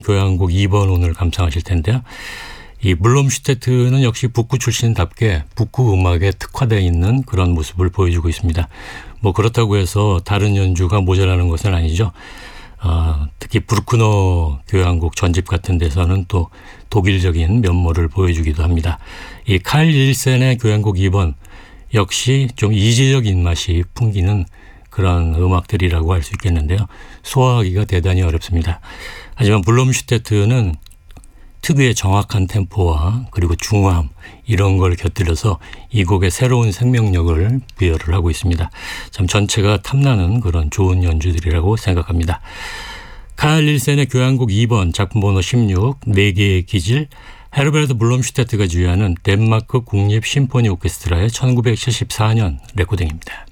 교향곡 2번 오늘 감상하실 텐데요. 이 물롬슈테트는 역시 북구 출신답게 북구 음악에 특화되어 있는 그런 모습을 보여주고 있습니다. 뭐 그렇다고 해서 다른 연주가 모자라는 것은 아니죠. 특히 브루크너 교향곡 전집 같은 데서는 또 독일적인 면모를 보여주기도 합니다. 이 칼 닐센의 교향곡 2번 역시 좀 이지적인 맛이 풍기는 그런 음악들이라고 할 수 있겠는데요. 소화하기가 대단히 어렵습니다. 하지만 물롬슈테트는 특유의 정확한 템포와 그리고 중후함 이런 걸 곁들여서 이 곡에 새로운 생명력을 부여를 하고 있습니다. 참 전체가 탐나는 그런 좋은 연주들이라고 생각합니다. 칼 닐센의 교향곡 2번 작품 번호 16 4개의 기질 헤르베르트 물롬슈테트가 지휘하는 덴마크 국립 심포니 오케스트라의 1974년 레코딩입니다.